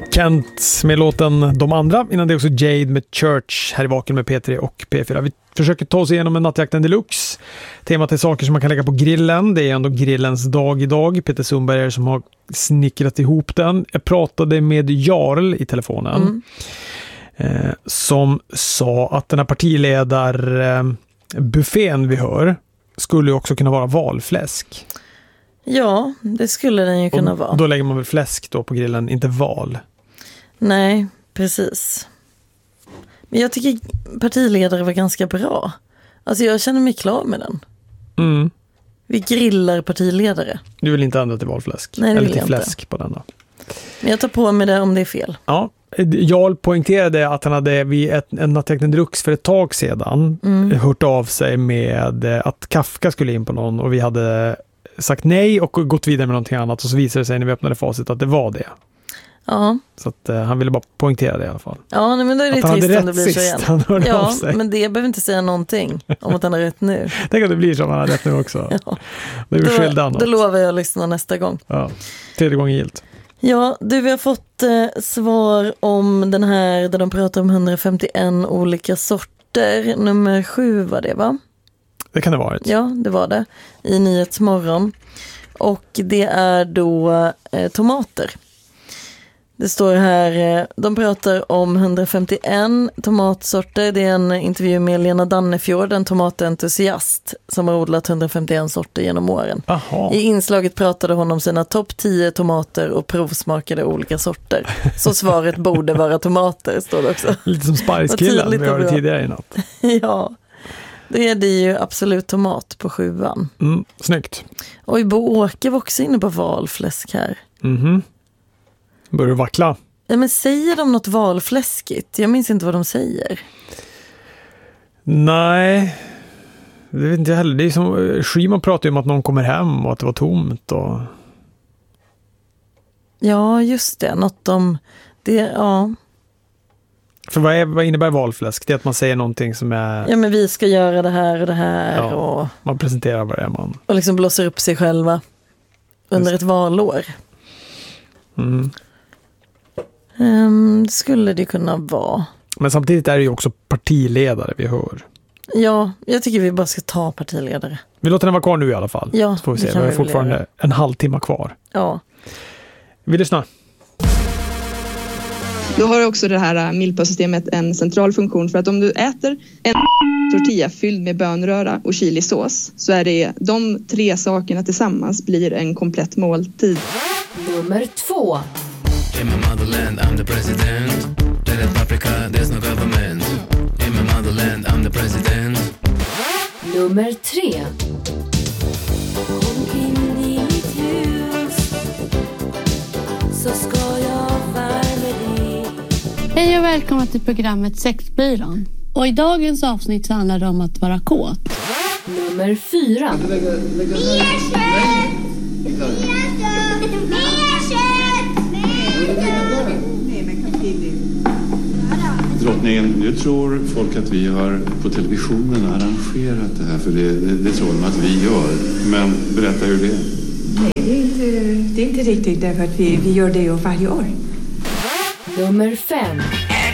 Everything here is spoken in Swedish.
Kent med låten De andra. Innan det också Jade med Church här i Vaken med P3 och P4. Vi försöker ta oss igenom en nattjakten deluxe. Temat är saker som man kan lägga på grillen. Det är ändå grillens dag idag. Peter Sundberg är som har snickrat ihop den. Jag pratade med Jarl i telefonen. Som sa att den här partiledarbuffén vi hör skulle ju också kunna vara valfläsk. Ja, det skulle den ju kunna vara. Då lägger man väl fläsk då på grillen, inte val. Nej, precis. Men jag tycker partiledare var ganska bra. Alltså jag känner mig klar med den. Mm. Vi grillar partiledare. Du vill inte ändra till valfläsk? Nej, det eller vill till jag fläsk inte. På den då? Men jag tar på mig det om det är fel. Ja, Jarl poängterade att han hade vid en nattjakten Drux för ett tag sedan hört av sig med att Kafka skulle in på någon och vi hade sagt nej och gått vidare med någonting annat och så visade det sig när vi öppnade facit att det var det. Ja. Så att han ville bara poängtera det i alla fall. Ja, men då är det att trist om det blir så igen. Ja, men det behöver inte säga någonting om att han har rätt nu. Tänk att det blir som han har rätt nu också. Ja. Det är skillnad. Då lovar jag att lyssna nästa gång. Ja, 3:e gången gilt. Ja, vi har fått svar om den här där de pratar om 151 olika sorter. Nummer 7 var det, va? Det kan det vara. Ja, det var det. I Nyhetsmorgon. Och det är då tomater. Det står här, de pratar om 151 tomatsorter. Det är en intervju med Lena Dannefjord, en tomatentusiast som har odlat 151 sorter genom åren. Aha. I inslaget pratade hon om sina topp 10 tomater och provsmakade olika sorter. Så svaret borde vara tomater, står det också. Lite som Spice-killen vi hörde tidigare i natt. Ja, det är det ju absolut tomat på 7:an. Snyggt. Och Bo-Åke var också inne på valfläsk här. Börjar du vackla? Ja, men säger de något valfläskigt? Jag minns inte vad de säger. Nej, det vet inte jag heller. Det är som Schyman pratar ju om att någon kommer hem och att det var tomt. Och... Ja, just det. Något om det, ja. För vad innebär valfläsk? Det är att man säger någonting som är... Ja, men vi ska göra det här och det här. Ja, och man presenterar vad det är man... Och liksom blåser upp sig själva under ett valår. Skulle det kunna vara. Men samtidigt är det ju också partiledare vi hör. Ja, jag tycker vi bara ska ta partiledare. Vi låter den vara kvar nu i alla fall. Ja, så får vi se. Vi har fortfarande en halvtimme kvar. Ja. Vi lyssnar. Då har också det här milpa-systemet en central funktion för att om du äter en tortilla fylld med bönröra och chilisås så är det de 3 sakerna tillsammans blir en komplett måltid. Nummer 2. In my motherland I'm the president. Red paprika, there's no government. In my motherland I'm the president. Nummer 3. Kom in i mitt hus så ska jag värma dig. Hej och välkomna till programmet Sexbyrån. Och i dagens avsnitt så handlar det om att vara kåt. Nummer 4. Drottningen, nu tror folk att vi har på televisionen arrangerat det här, för det tror de att vi gör. Men berätta hur det är. Nej, det är inte riktigt därför att vi gör det varje år. Nummer 5.